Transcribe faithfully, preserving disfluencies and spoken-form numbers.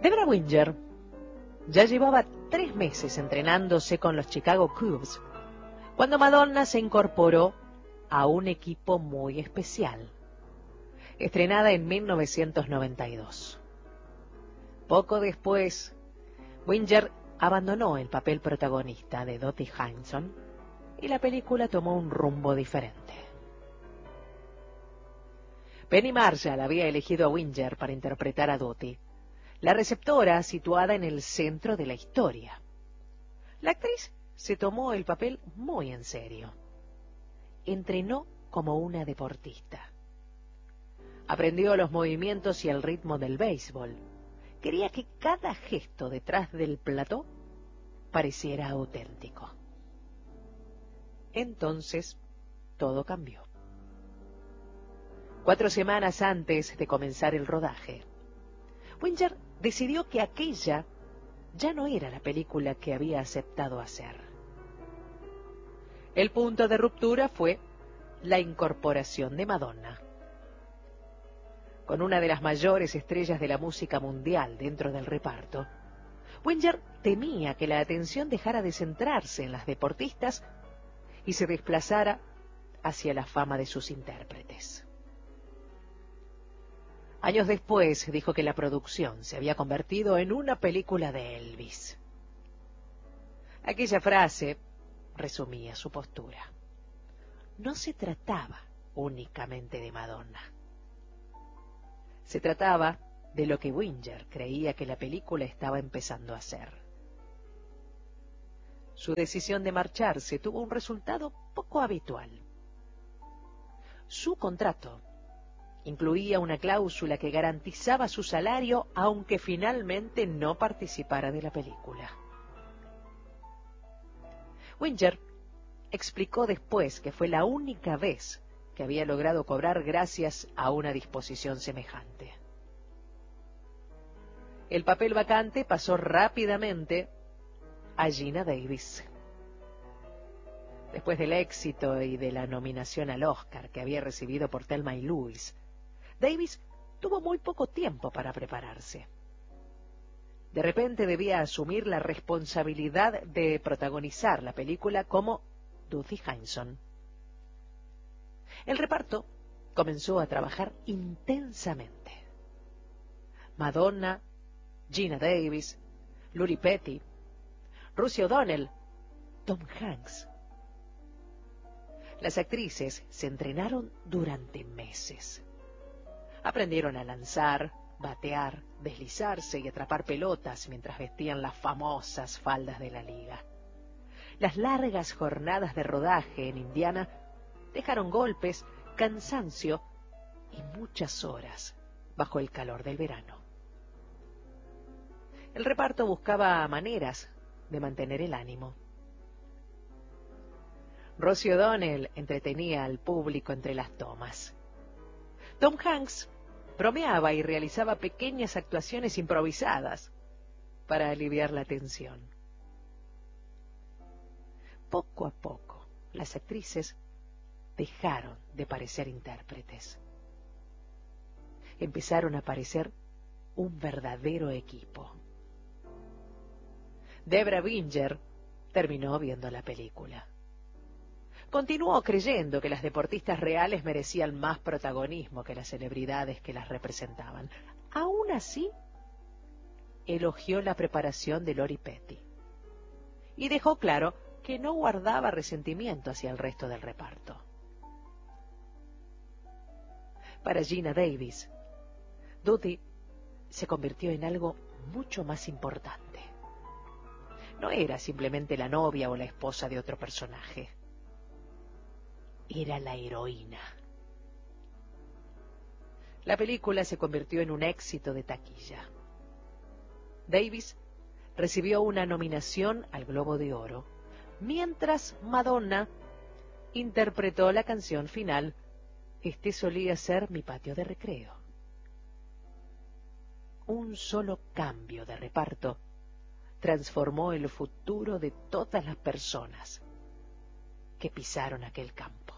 Debra Winger ya llevaba tres meses entrenándose con los Chicago Cubs cuando Madonna se incorporó a un equipo muy especial, estrenada en mil novecientos noventa y dos. Poco después, Winger abandonó el papel protagonista de Dottie Hinson y la película tomó un rumbo diferente. Penny Marshall había elegido a Winger para interpretar a Dottie, la receptora situada en el centro de la historia. La actriz se tomó el papel muy en serio. Entrenó como una deportista. Aprendió los movimientos y el ritmo del béisbol. Quería que cada gesto detrás del plató pareciera auténtico. Entonces, todo cambió. Cuatro semanas antes de comenzar el rodaje, Winger decidió que aquella ya no era la película que había aceptado hacer. El punto de ruptura fue la incorporación de Madonna. Con una de las mayores estrellas de la música mundial dentro del reparto, Winger temía que la atención dejara de centrarse en las deportistas y se desplazara hacia la fama de sus intérpretes. Años después dijo que la producción se había convertido en una película de Elvis. Aquella frase resumía su postura. No se trataba únicamente de Madonna. Se trataba de lo que Winger creía que la película estaba empezando a hacer. Su decisión de marcharse tuvo un resultado poco habitual. Su contrato incluía una cláusula que garantizaba su salario aunque finalmente no participara de la película. Winger explicó después que fue la única vez que había logrado cobrar gracias a una disposición semejante. El papel vacante pasó rápidamente a Geena Davis. Después del éxito y de la nominación al Oscar que había recibido por Thelma y Louise, Davis tuvo muy poco tiempo para prepararse. De repente debía asumir la responsabilidad de protagonizar la película como Dottie Hinson. El reparto comenzó a trabajar intensamente. Madonna, Geena Davis, Lori Petty, Rosie O'Donnell, Tom Hanks. Las actrices se entrenaron durante meses. Aprendieron a lanzar, batear, deslizarse y atrapar pelotas mientras vestían las famosas faldas de la liga. Las largas jornadas de rodaje en Indiana dejaron golpes, cansancio y muchas horas bajo el calor del verano. El reparto buscaba maneras de mantener el ánimo. Rosie O'Donnell entretenía al público entre las tomas. Tom Hanks bromeaba y realizaba pequeñas actuaciones improvisadas para aliviar la tensión. Poco a poco, las actrices dejaron de parecer intérpretes. Empezaron a parecer un verdadero equipo. Debra Winger terminó viendo la película. Continuó creyendo que las deportistas reales merecían más protagonismo que las celebridades que las representaban. Aún así, elogió la preparación de Lori Petty y dejó claro que no guardaba resentimiento hacia el resto del reparto. Para Geena Davis, Dottie se convirtió en algo mucho más importante. No era simplemente la novia o la esposa de otro personaje. Era la heroína. La película se convirtió en un éxito de taquilla. Davis recibió una nominación al Globo de Oro, mientras Madonna interpretó la canción final, Este solía ser mi patio de recreo. Un solo cambio de reparto transformó el futuro de todas las personas que pisaron aquel campo.